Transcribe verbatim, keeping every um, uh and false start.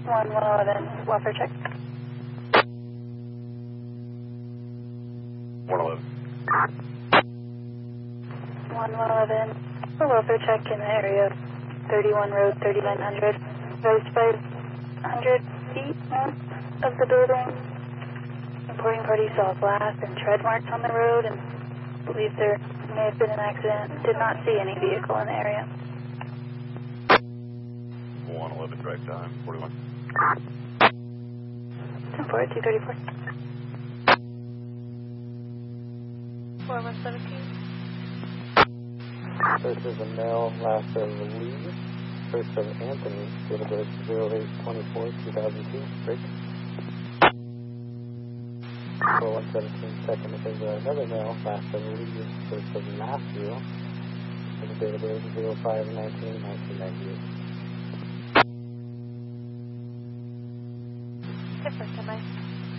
one one eleven, welfare check. one eleven. one one eleven, a welfare check in the area of thirty-one Road, thirty-nine hundred. Raised five hundred feet north of the building. Reporting party saw a blast and tread marks on the road and believe there may have been an accident. Did not see any vehicle in the area. one eleven, direct time, forty-one. ten four, two thirty-four. four one seventeen. This is a male, last of Lee, first of Anthony, date of birth zero eight twenty-four two thousand two, break. four one seventeen, second is another male, last of Lee, first of Matthew, with a date of birth zero five nineteen nineteen ninety-eight. Different, am I?